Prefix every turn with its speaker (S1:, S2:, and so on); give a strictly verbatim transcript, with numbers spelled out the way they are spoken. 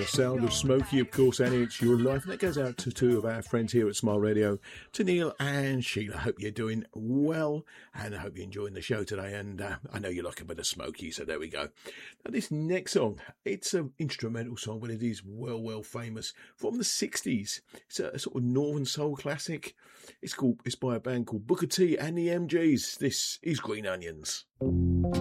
S1: the sound of Smokey, of course, and it's your life. And that goes out to two of our friends here at Smile Radio, to Neil and Sheila. Hope you're doing well, and I hope you're enjoying the show today. And uh, I know you like a bit of Smokey, so there we go. Now, this next song, it's an instrumental song, but it is well, well famous from the sixties. It's a, a sort of Northern soul classic. It's called. It's by a band called Booker T and the M Gs. This is Green Onions.